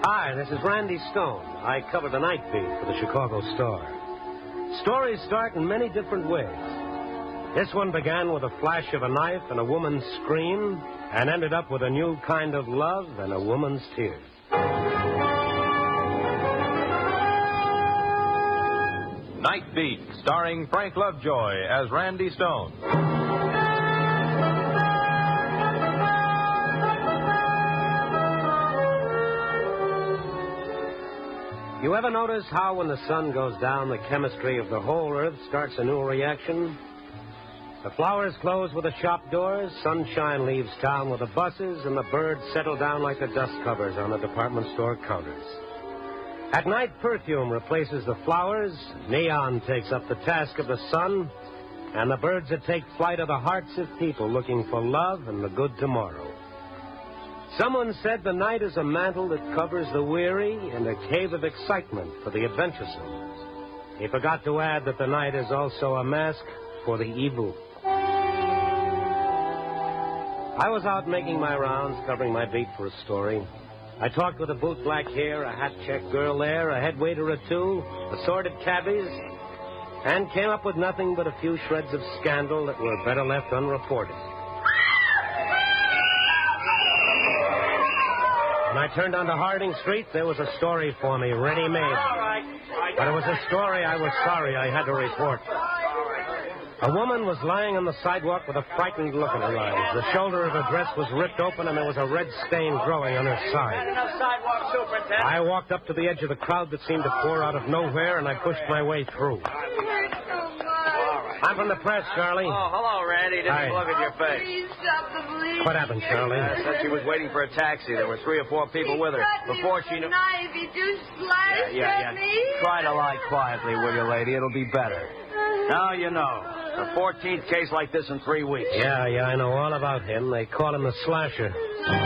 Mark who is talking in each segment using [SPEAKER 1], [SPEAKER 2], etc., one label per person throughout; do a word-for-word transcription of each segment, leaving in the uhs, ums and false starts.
[SPEAKER 1] Hi, this is Randy Stone. I cover the night beat for the Chicago Star. Stories start in many different ways. This one began with a flash of a knife and a woman's scream, and ended up with a new kind of love and a woman's tears.
[SPEAKER 2] Night Beat, starring Frank Lovejoy as Randy Stone.
[SPEAKER 1] You ever notice how when the sun goes down, the chemistry of the whole earth starts a new reaction? The flowers close with the shop doors, sunshine leaves town with the buses, and the birds settle down like the dust covers on the department store counters. At night, perfume replaces the flowers, neon takes up the task of the sun, and the birds that take flight are the hearts of people looking for love and the good tomorrow. Someone said the night is a mantle that covers the weary and a cave of excitement for the adventuresome. He forgot to add that the night is also a mask for the evil. I was out making my rounds, covering my beat for a story. I talked with a boot-black hair, a hat-check girl there, a head waiter or two, assorted cabbies, and came up with nothing but a few shreds of scandal that were better left unreported. When I turned onto Harding Street, there was a story for me, ready-made. But it was a story I was sorry I had to report. A woman was lying on the sidewalk with a frightened look in her eyes. The shoulder of her dress was ripped open, and there was a red stain growing on her side. I walked up to the edge of the crowd that seemed to pour out of nowhere, and I pushed my way through. I'm from the press, Charlie.
[SPEAKER 3] Oh, hello, Randy. Didn't
[SPEAKER 1] Hi.
[SPEAKER 3] look at your face.
[SPEAKER 4] Please stop the bleeding.
[SPEAKER 1] What happened, Charlie?
[SPEAKER 3] Uh, said she was waiting for a taxi. There were three or four people with her. Before she knew...
[SPEAKER 4] Knife, you do slice
[SPEAKER 3] Yeah, yeah,
[SPEAKER 4] at
[SPEAKER 3] yeah.
[SPEAKER 4] me.
[SPEAKER 3] Try to lie quietly, will you, lady? It'll be better. Now you know. The fourteenth case like this in three weeks.
[SPEAKER 1] Yeah, yeah, I know all about him. They call him the Slasher.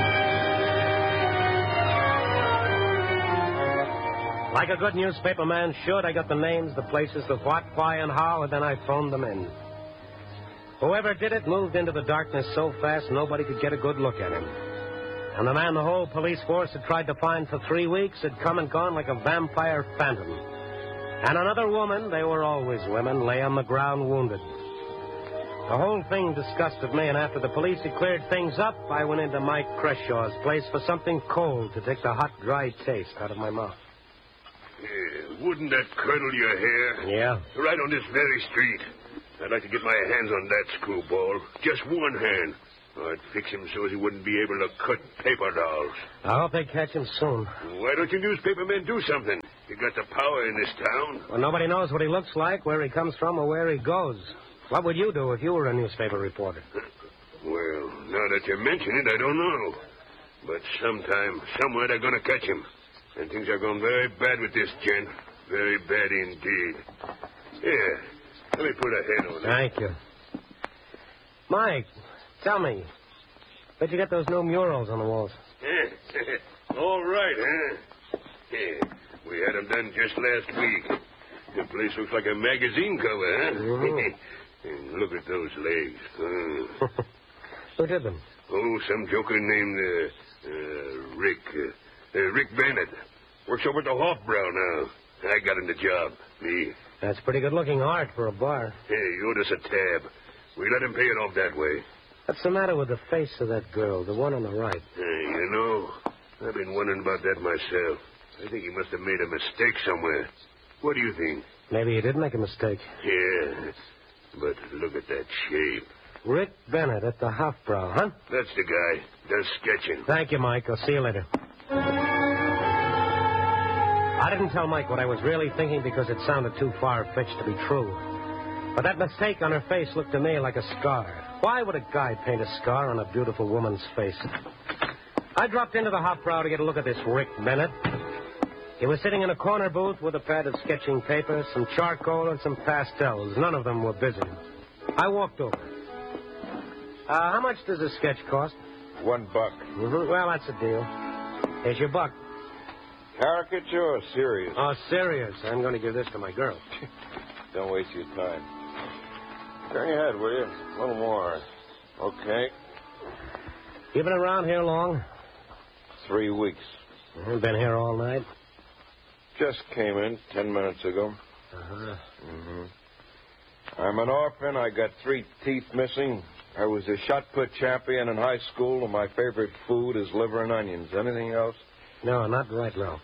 [SPEAKER 1] Like a good newspaper man should, I got the names, the places, the what, why, and how, and then I phoned them in. Whoever did it moved into the darkness so fast nobody could get a good look at him. And the man the whole police force had tried to find for three weeks had come and gone like a vampire phantom. And another woman, they were always women, lay on the ground wounded. The whole thing disgusted me, and after the police had cleared things up, I went into Mike Creshaw's place for something cold to take the hot, dry taste out of my mouth.
[SPEAKER 5] Yeah, wouldn't that curdle your hair?
[SPEAKER 1] Yeah?
[SPEAKER 5] Right on this very street. I'd like to get my hands on that screwball. Just one hand. I'd fix him so as he wouldn't be able to cut paper dolls.
[SPEAKER 1] I hope they catch him soon.
[SPEAKER 5] Why don't you newspaper men do something? You got the power in this town.
[SPEAKER 1] Well, nobody knows what he looks like, where he comes from, or where he goes. What would you do if you were a newspaper reporter?
[SPEAKER 5] Well, now that you mention it, I don't know. But sometime, somewhere, they're going to catch him. And things are going very bad with this gent. Very bad indeed. Here, let me put a head on it.
[SPEAKER 1] Thank you. Mike, tell me, where'd you get those new murals on the walls?
[SPEAKER 5] All right, huh? Yeah, we had them done just last week. The place looks like a magazine cover, huh?
[SPEAKER 1] Mm-hmm.
[SPEAKER 5] And look at those legs. Uh.
[SPEAKER 1] Who did them?
[SPEAKER 5] Oh, some joker named uh, uh, Rick. Uh, uh, Rick Bennett. Works over at the Hofbrau now. I got him the job. Me.
[SPEAKER 1] That's pretty good-looking art for a bar.
[SPEAKER 5] Hey, you owed us a tab. We let him pay it off that way.
[SPEAKER 1] What's the matter with the face of that girl, the one on the right?
[SPEAKER 5] Hey, you know, I've been wondering about that myself. I think he must have made a mistake somewhere. What do you think?
[SPEAKER 1] Maybe he did make a mistake.
[SPEAKER 5] Yeah, but look at that shape.
[SPEAKER 1] Rick Bennett at the Hofbrau, huh?
[SPEAKER 5] That's the guy. Does sketching.
[SPEAKER 1] Thank you, Mike. I'll see you later. I didn't tell Mike what I was really thinking because it sounded too far-fetched to be true. But that mistake on her face looked to me like a scar. Why would a guy paint a scar on a beautiful woman's face? I dropped into the Hofbrau to get a look at this Rick Bennett. He was sitting in a corner booth with a pad of sketching paper, some charcoal, and some pastels. None of them were busy. I walked over. Uh, how much does a sketch cost?
[SPEAKER 6] One buck.
[SPEAKER 1] Mm-hmm. Well, that's a deal. Here's your buck.
[SPEAKER 6] Caricature or serious?
[SPEAKER 1] Oh, serious. I'm going to give this to my girl.
[SPEAKER 6] Don't waste your time. Turn your head, will you? A little more. Okay.
[SPEAKER 1] You been around here long?
[SPEAKER 6] Three weeks.
[SPEAKER 1] You been here all night?
[SPEAKER 6] Just came in ten minutes ago.
[SPEAKER 1] Uh-huh.
[SPEAKER 6] Mm-hmm. I'm an orphan. I got three teeth missing. I was a shot put champion in high school, and my favorite food is liver and onions. Anything else?
[SPEAKER 1] No, not right now.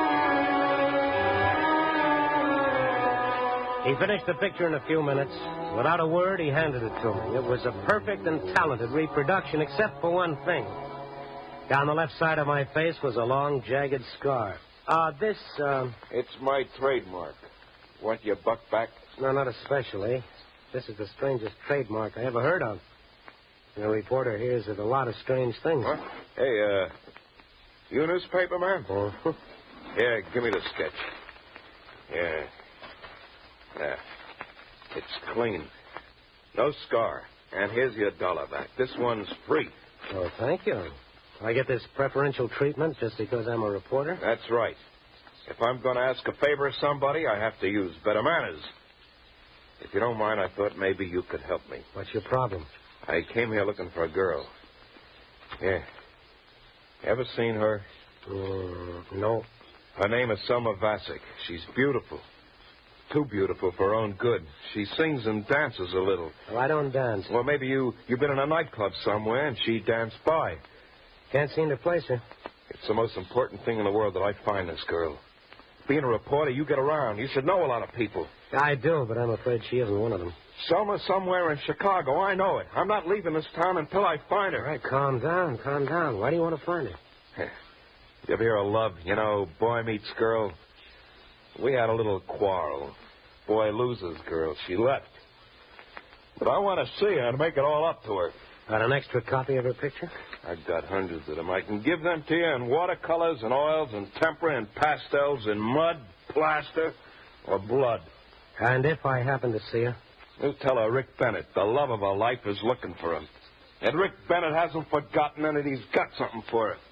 [SPEAKER 1] He finished the picture in a few minutes. Without a word, he handed it to me. It was a perfect and talented reproduction, except for one thing. Down the left side of my face was a long, jagged scar. Uh, this, uh...
[SPEAKER 6] It's my trademark. Want your buck back?
[SPEAKER 1] No, not especially. This is the strangest trademark I ever heard of. The reporter hears of a lot of strange things.
[SPEAKER 6] What? Hey, uh, you a newspaper man?
[SPEAKER 1] Uh-huh.
[SPEAKER 6] Yeah, give me the sketch. Yeah. Yeah. It's clean. No scar. And here's your dollar back. This one's free.
[SPEAKER 1] Oh, thank you. I get this preferential treatment just because I'm a reporter?
[SPEAKER 6] That's right. If I'm going to ask a favor of somebody, I have to use better manners. If you don't mind, I thought maybe you could help me.
[SPEAKER 1] What's your problem?
[SPEAKER 6] I came here looking for a girl. Yeah. Ever seen her?
[SPEAKER 1] Mm, no.
[SPEAKER 6] Her name is Selma Vasek. She's beautiful. Too beautiful for her own good. She sings and dances a little.
[SPEAKER 1] Well, I don't dance.
[SPEAKER 6] Well, maybe you, you've been in a nightclub somewhere and she danced by.
[SPEAKER 1] Can't seem to place her.
[SPEAKER 6] It's the most important thing in the world that I find this girl. Being a reporter, you get around. You should know a lot of people.
[SPEAKER 1] I do, but I'm afraid she isn't one of them.
[SPEAKER 6] Selma's somewhere in Chicago. I know it. I'm not leaving this town until I find her.
[SPEAKER 1] All right, calm down, calm down. Why do you want to find her?
[SPEAKER 6] You ever hear of love? You know, boy meets girl. We had a little quarrel. Boy loses girl. She left. But I want to see her and make it all up to her.
[SPEAKER 1] Got an extra copy of her picture?
[SPEAKER 6] I've got hundreds of them. I can give them to you in watercolors and oils and tempera and pastels and mud, plaster, or blood.
[SPEAKER 1] And if I happen to see her?
[SPEAKER 6] You tell her Rick Bennett, the love of her life, is looking for him. And Rick Bennett hasn't forgotten her, and he's got something for her.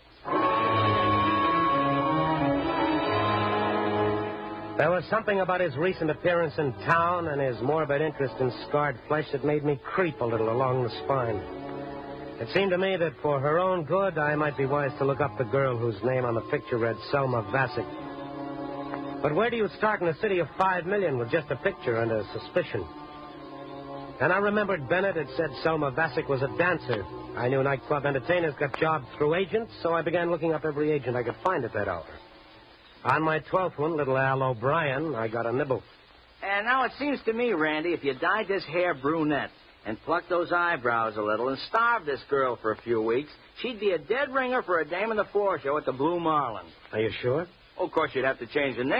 [SPEAKER 1] There was something about his recent appearance in town and his morbid interest in scarred flesh that made me creep a little along the spine. It seemed to me that for her own good, I might be wise to look up the girl whose name on the picture read Selma Vasek. But where do you start in a city of five million with just a picture and a suspicion? And I remembered Bennett had said Selma Vasek was a dancer. I knew nightclub entertainers got jobs through agents, so I began looking up every agent I could find at that hour. On my twelfth one, little Al O'Brien, I got a nibble.
[SPEAKER 3] And now it seems to me, Randy, if you dyed this hair brunette and plucked those eyebrows a little and starved this girl for a few weeks, she'd be a dead ringer for a Dame in the Floor show at the Blue Marlin.
[SPEAKER 1] Are you sure?
[SPEAKER 3] Oh, of course, you'd have to change the name.